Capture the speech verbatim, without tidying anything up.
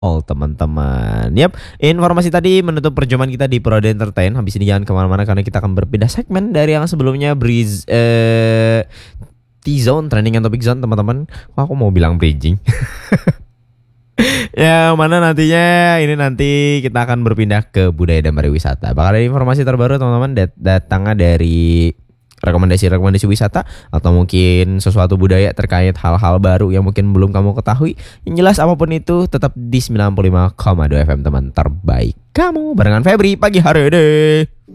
all teman-teman. Yap, informasi tadi menutup perjumpaan kita di Prode Entertain. Habis ini jangan kemana-mana karena kita akan berpindah segmen dari yang sebelumnya Breeze eh, T-Zone, Trending and Topic Zone teman-teman. Wah, aku mau bilang bridging. Ya, mana nantinya ini nanti kita akan berpindah ke budaya dan pariwisata. Bakal ada informasi terbaru teman-teman dat datangnya dari rekomendasi-rekomendasi wisata atau mungkin sesuatu budaya terkait hal-hal baru yang mungkin belum kamu ketahui. Yang jelas apapun itu tetap di sembilan puluh lima koma dua F M teman terbaik kamu barengan Febri pagi hari deh.